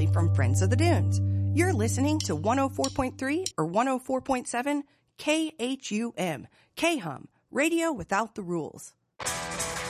Shirley from Friends of the Dunes. You're listening to 104.3 or 104.7 KHUM, KHUM, Radio Without the Rules.